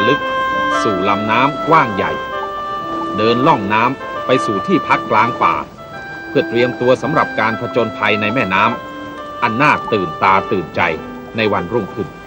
ลึกสู่ลำน้ำกว้างใหญ่เดินล่องน้ำไปสู่ที่พักกลางป่าเพื่อเตรียมตัวสำหรับการผจญภัยในแม่น้ำอันน่าตื่นตาตื่นใจในวันรุ่งขึ้น